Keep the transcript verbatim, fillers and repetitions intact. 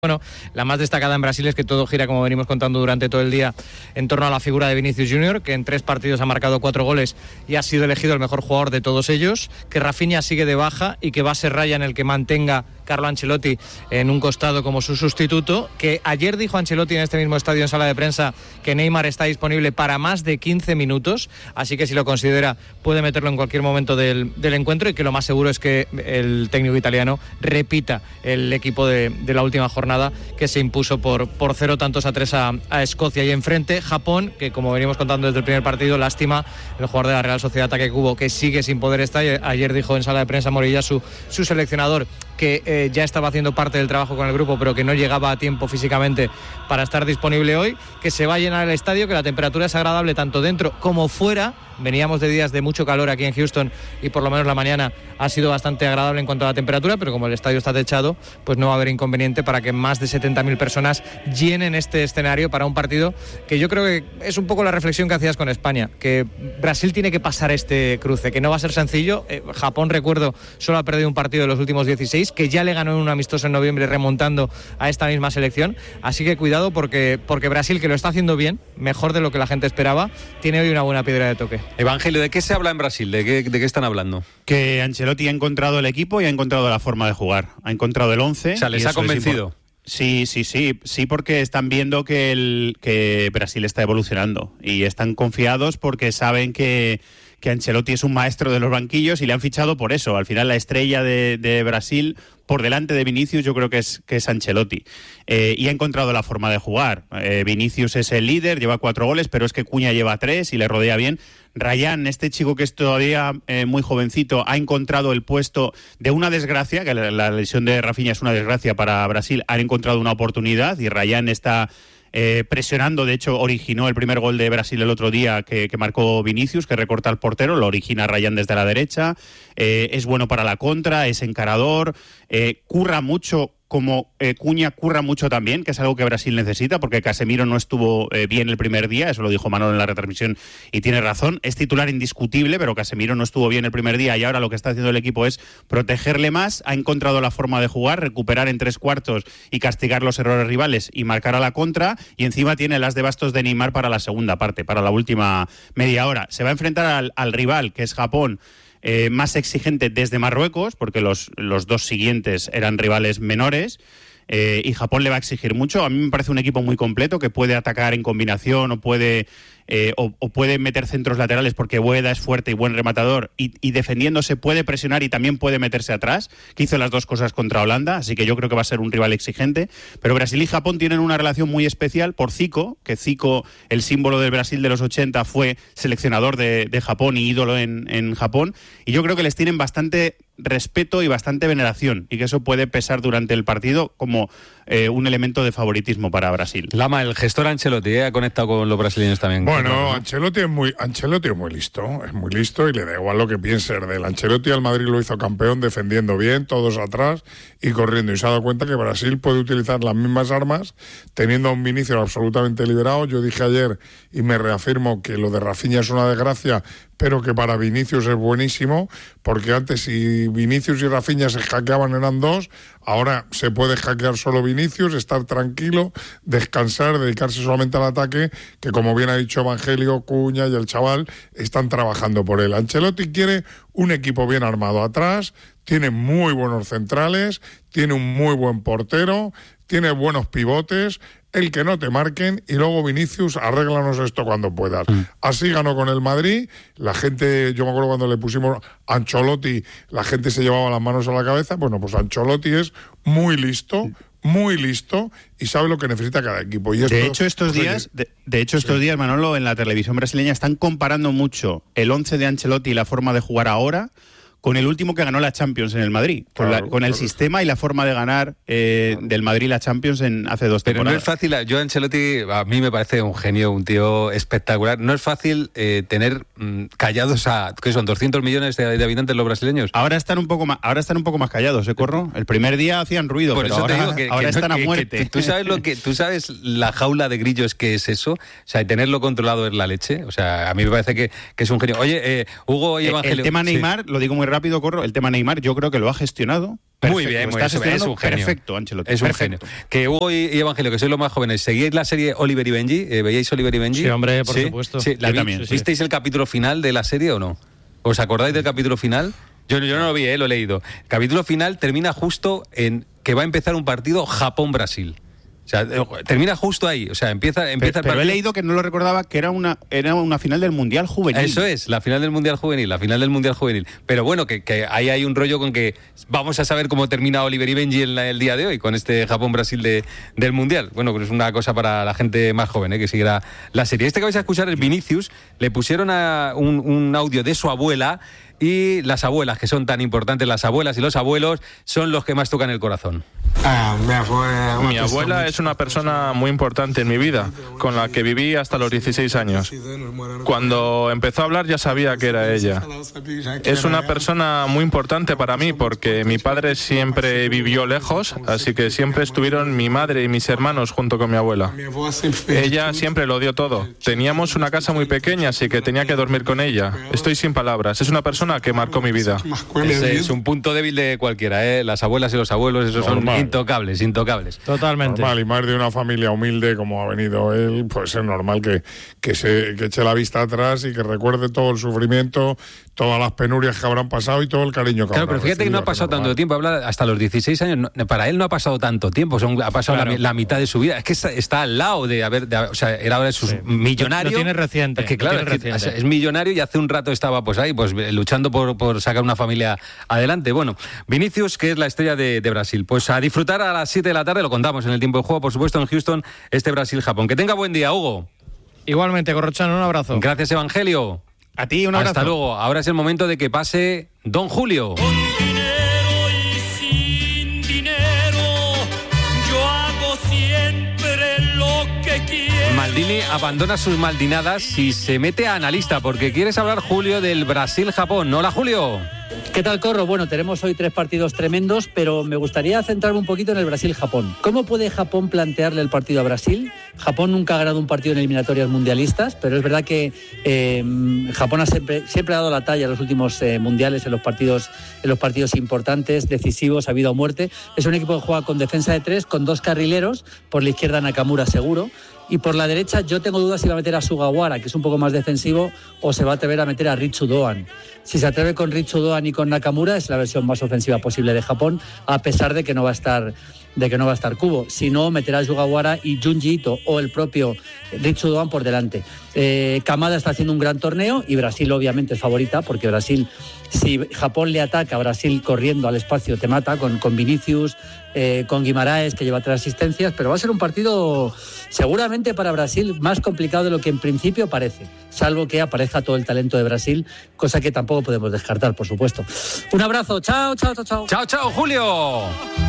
Bueno, la más destacada en Brasil es que todo gira, como venimos contando durante todo el día, en torno a la figura de Vinicius Junior, que en tres partidos ha marcado cuatro goles y ha sido elegido el mejor jugador de todos ellos, que Rafinha sigue de baja y que va a ser Ryan el que mantenga Carlo Ancelotti en un costado como su sustituto, que ayer dijo Ancelotti en este mismo estadio en sala de prensa que Neymar está disponible para más de quince minutos, así que si lo considera puede meterlo en cualquier momento del, del encuentro, y que lo más seguro es que el técnico italiano repita el equipo de, de la última jornada que se impuso por, por cero tantos a tres a, a Escocia. Y enfrente Japón, que como venimos contando desde el primer partido, lástima, el jugador de la Real Sociedad Take Kubo, que sigue sin poder estar. Ayer dijo en sala de prensa Morilla, su, su seleccionador, que eh, ya estaba haciendo parte del trabajo con el grupo, pero que no llegaba a tiempo físicamente para estar disponible hoy, que se va a llenar el estadio, que la temperatura es agradable tanto dentro como fuera. Veníamos de días de mucho calor aquí en Houston y por lo menos la mañana ha sido bastante agradable en cuanto a la temperatura, pero como el estadio está techado, pues no va a haber inconveniente para que más de setenta mil personas llenen este escenario para un partido que yo creo que es un poco la reflexión que hacías con España, que Brasil tiene que pasar este cruce, que no va a ser sencillo. eh, Japón, recuerdo, solo ha perdido un partido de los últimos dieciséis, que ya le ganó en un amistoso en noviembre remontando a esta misma selección, así que cuidado porque, porque Brasil, que lo está haciendo bien, mejor de lo que la gente esperaba, tiene hoy una buena piedra de toque. Evangelio, ¿de qué se habla en Brasil? ¿De qué, de qué están hablando? Que Ancelotti ha encontrado el equipo y ha encontrado la forma de jugar. Ha encontrado el once. O sea, ¿les ha convencido? Sí, sí, sí, sí, porque están viendo que, el, que Brasil está evolucionando y están confiados porque saben que, que Ancelotti es un maestro de los banquillos y le han fichado por eso. Al final la estrella de, de Brasil, por delante de Vinicius, yo creo que es, que es Ancelotti. Eh, y ha encontrado la forma de jugar. Eh, Vinicius es el líder, lleva cuatro goles, pero es que Cunha lleva tres y le rodea bien. Ryan, este chico que es todavía eh, muy jovencito, ha encontrado el puesto de una desgracia, que la, la lesión de Rafinha es una desgracia para Brasil, han encontrado una oportunidad y Ryan está eh, presionando. De hecho, originó el primer gol de Brasil el otro día que, que marcó Vinicius, que recorta al portero, lo origina Ryan desde la derecha. Eh, es bueno para la contra, es encarador, eh, curra mucho, como eh, Cunha curra mucho también, que es algo que Brasil necesita, porque Casemiro no estuvo eh, bien el primer día, eso lo dijo Manolo en la retransmisión y tiene razón, es titular indiscutible, pero Casemiro no estuvo bien el primer día y ahora lo que está haciendo el equipo es protegerle más. Ha encontrado la forma de jugar, recuperar en tres cuartos y castigar los errores rivales y marcar a la contra, y encima tiene las de bastos de Neymar para la segunda parte, para la última media hora. Se va a enfrentar al, al rival, que es Japón, Eh, más exigente desde Marruecos, porque los, los dos siguientes eran rivales menores, eh, y Japón le va a exigir mucho. A mí me parece un equipo muy completo, que puede atacar en combinación o puede, eh, o, o puede meter centros laterales, porque Ueda es fuerte y buen rematador, y, y defendiéndose puede presionar y también puede meterse atrás, que hizo las dos cosas contra Holanda, así que yo creo que va a ser un rival exigente. Pero Brasil y Japón tienen una relación muy especial por Zico, que Zico, el símbolo del Brasil de los ochenta, fue seleccionador de, de Japón y ídolo en, en Japón, y yo creo que les tienen bastante respeto y bastante veneración, y que eso puede pesar durante el partido como eh, un elemento de favoritismo para Brasil. Lama, el gestor Ancelotti ¿eh? ha conectado con los brasileños también. Bueno, ¿no? Ancelotti es muy Ancelotti es muy listo, es muy listo y le da igual lo que piense de él. Ancelotti al Madrid lo hizo campeón defendiendo bien, todos atrás y corriendo, y se ha dado cuenta que Brasil puede utilizar las mismas armas teniendo a un Vinicius absolutamente liberado. Yo dije ayer y me reafirmo que lo de Rafinha es una desgracia, pero que para Vinicius es buenísimo, porque antes si Vinicius y Rafinha se hackeaban eran dos, ahora se puede hackear solo Vinicius, estar tranquilo, descansar, dedicarse solamente al ataque, que como bien ha dicho Evangelio, Cunha y el chaval están trabajando por él. Ancelotti quiere un equipo bien armado atrás, tiene muy buenos centrales, tiene un muy buen portero, tiene buenos pivotes, el que no te marquen, y luego Vinicius, arréglanos esto cuando puedas. Mm. Así ganó con el Madrid, la gente, yo me acuerdo cuando le pusimos Ancelotti, la gente se llevaba las manos a la cabeza. Bueno, pues Ancelotti es muy listo, muy listo y sabe lo que necesita cada equipo. Y esto, de hecho, estos pues, días, de, de hecho, estos sí. días, Manolo, en la televisión brasileña están comparando mucho el once de Ancelotti y la forma de jugar ahora con el último que ganó la Champions en el Madrid, con, claro, la, con el claro. sistema y la forma de ganar eh, claro. del Madrid la Champions en hace dos Pero temporadas. Pero no es fácil, yo Ancelotti a mí me parece un genio, un tío espectacular. No es fácil eh, tener mmm, callados a, ¿qué son? doscientos millones de, de habitantes los brasileños. Ahora están un poco más, ahora están un poco más callados, ¿eh, Corro? El primer día hacían ruido, Por pero eso ahora, te digo que, ahora que están no, a que, muerte. Que, ¿tú sabes lo que, tú sabes la jaula de grillos que es eso? O sea, tenerlo controlado es la leche. O sea, a mí me parece que, que es un genio. Oye, eh, Hugo y Evangelio. El tema Neymar, sí. lo digo muy rápido, corro, el tema Neymar, yo creo que lo ha gestionado. Perfecto. Muy bien, muy Está bien, es un genio. Perfecto, Ancelotti. Es un perfecto. genio. Que Hugo y Evangelio, que sois los más jóvenes, ¿seguíais la serie Oliver y Benji? ¿Eh, ¿Veíais Oliver y Benji? Sí, hombre, por ¿Sí? supuesto. Sí, la Yo vi- también, sí. ¿Visteis el capítulo final de la serie o no? ¿Os acordáis del capítulo final? Yo, yo no lo vi, eh, lo he leído. El capítulo final termina justo en que va a empezar un partido Japón-Brasil. O sea, termina justo ahí. O sea, empieza, empieza Pero, pero el he partido. leído que no lo recordaba, que era una, era una final del Mundial Juvenil. Eso es, la final del Mundial Juvenil, la final del Mundial Juvenil. Pero bueno, que, que ahí hay un rollo con que vamos a saber cómo termina Oliver y Benji en la- el día de hoy, con este Japón-Brasil de, del Mundial. Bueno, pues es una cosa para la gente más joven, ¿eh? Que siguiera la serie. Este que vais a escuchar es Vinicius, le pusieron a un, un audio de su abuela, y las abuelas, que son tan importantes, las abuelas y los abuelos, son los que más tocan el corazón. Mi abuela es una persona muy importante en mi vida, con la que viví hasta los dieciséis años. Cuando empezó a hablar ya sabía que era ella. Es una persona muy importante para mí porque mi padre siempre vivió lejos, así que siempre estuvieron mi madre y mis hermanos junto con mi abuela. Ella siempre lo dio todo. Teníamos una casa muy pequeña, así que tenía que dormir con ella. Estoy sin palabras. Es una persona que marcó mi vida. Ese es un punto débil de cualquiera, ¿eh? Las abuelas y los abuelos, esos son Normal. intocables, intocables. Totalmente. Normal, y más de una familia humilde como ha venido él, pues es normal que, que, se, que eche la vista atrás y que recuerde todo el sufrimiento, todas las penurias que habrán pasado y todo el cariño que Claro, habrá pero fíjate que no ha recibido, pasado normal. tanto tiempo, habla hasta los dieciséis años, no- para él no ha pasado tanto tiempo, son, ha pasado Claro. la, la mitad de su vida, es que está, está al lado de haber, de, o sea, era ahora de sus Sí. millonario. Lo tiene reciente, Es que lo claro, tiene es, que reciente. es millonario y hace un rato estaba pues ahí, pues luchando por, por sacar una familia adelante. Bueno, Vinicius, que es la estrella de, de Brasil, pues a disfrutar a las siete de la tarde, lo contamos en el tiempo de juego, por supuesto, en Houston, este Brasil-Japón. Que tenga buen día, Hugo. Igualmente, Corrochano, un abrazo. Gracias, Evangelio. A ti, un abrazo. Hasta luego. Ahora es el momento de que pase Don Julio. Con dinero y sin dinero, yo hago siempre lo que quiero. Maldini abandona sus maldinadas y se mete a analista porque quieres hablar, Julio, del Brasil-Japón. Hola, Julio. ¿Qué tal, Corro? Bueno, tenemos hoy tres partidos tremendos, pero me gustaría centrarme un poquito en el Brasil-Japón. ¿Cómo puede Japón plantearle el partido a Brasil? Japón nunca ha ganado un partido en eliminatorias mundialistas, pero es verdad que eh, Japón ha siempre, siempre ha dado la talla en los últimos eh, mundiales, en los partidos, en los partidos importantes, decisivos, a vida o muerte. Es un equipo que juega con defensa de tres, con dos carrileros, por la izquierda Nakamura seguro, y por la derecha yo tengo dudas si va a meter a Sugawara, que es un poco más defensivo, o se va a atrever a meter a Ritsu Doan. Si se atreve con Ritsu Doan y con Nakamura, es la versión más ofensiva posible de Japón, a pesar de que no va a estar, de que no va a estar Kubo. Si no, meterá a Sugawara y Junji Ito o el propio Ritsu Doan por delante. Eh, Kamada está haciendo un gran torneo y Brasil obviamente es favorita, porque Brasil, si Japón le ataca a Brasil corriendo al espacio, te mata con, con Vinicius, eh, con Guimaraes, que lleva tres asistencias, pero va a ser un partido seguramente para Brasil más complicado de lo que en principio parece, salvo que aparezca todo el talento de Brasil, cosa que tampoco podemos descartar, por supuesto. Un abrazo, chao, chao, chao, chao. Chao, chao, Julio.